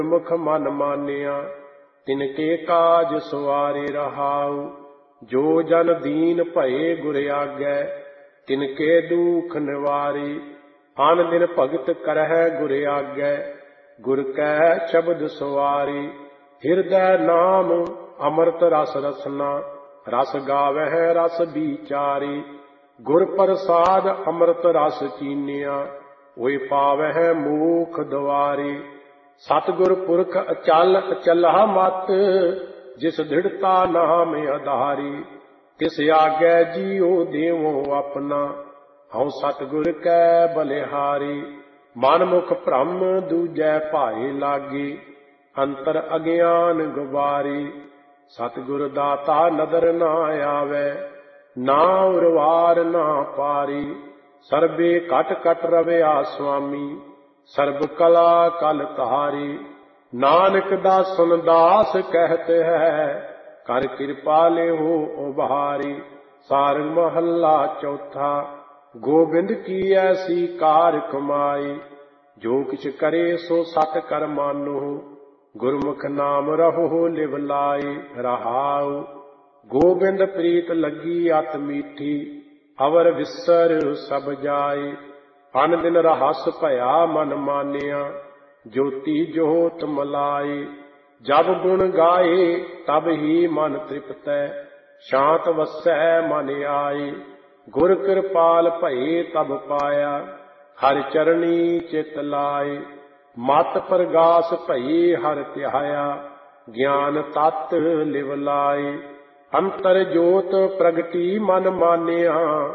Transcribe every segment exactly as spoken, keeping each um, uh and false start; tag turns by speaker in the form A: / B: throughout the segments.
A: मुख मन मानिया तिनके काज सवारे रहाऊ। जो जन दीन भये गुर आगे तिनके दुख निवारी। आन दिन भगत करह गुर आगे गुर कै शब्द सवारी। हृदय नाम अमृत रस रसना रस गावह रस विचारी। गुर प्रसाद अमृत रस चीनिया ओए पावह मूख द्वारी। सतगुर पुरख अचल अचला मत जिस दृढ़ता नाम आधारी। तिस आगे जियो देवो अपना हऊँ सतगुर कै बलिहारी। मन मुख भ्रम दूजै भाए लागी अंतर अज्ञान गुबारी। सतगुर दाता नदर ना आवे ना उरवार ना पारी। सर्बे कट कट रविया स्वामी सर्ब कला कल तारी। नानक दासन दास कहते है कर कृपा ले हो उभारी। सारंग महला चौथा। गोबिंद की ऐसी कार कमाई जो किछ करे सो सत कर मानो। गुरमुख नाम रहो लिव लाई रहाऊ। गोबिंद प्रीत लगी अत मीठी अवर विसर सब जाए। अन दिन रहस भया मन मानिया ज्योति जोत मलाए। जब गुण गाए तब ही मन तृप्तै शांत वसै मन आए। गुर कृपाल भये तब पाया हर चरणी चित लाए। मत प्रगास भये हर ध्याया ज्ञान तत् लिव लाए। अंतर जोत प्रगटी मन मानिया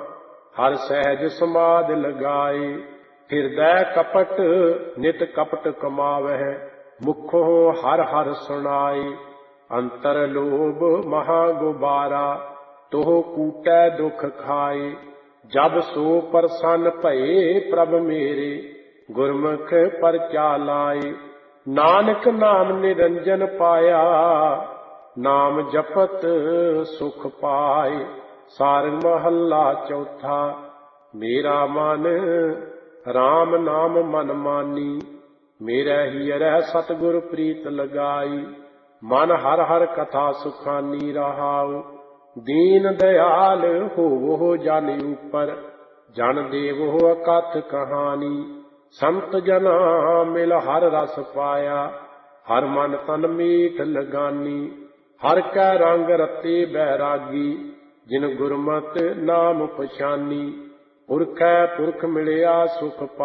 A: हर सहज समाध लगाए। हृदय कपट नित कपट कमावह मुखो हर हर सुनाए। अंतर लोभ महा गुबारा तोह कूटै दुख खाए। जब सो प्रसन्न भये प्रभ मेरे गुरमुख परचा लाए। नानक नाम निरंजन पाया नाम जपत सुख पाए। सारंग महला चौथा। मेरा मन राम नाम मन मानी मेरा हियरै सतगुर प्रीत लगाई। मन हर हर कथा सुखानी रहाऊ। दीन दयाल होवो जन ऊपर जन देवो अकथ कहानी। संत जना मिल हर रस पाया हर मन तन मीठ लगानी। हर कै रंग रते बैरागी जिन गुरमत नाम पछानी। पुरखै पुरख मिलिया सुख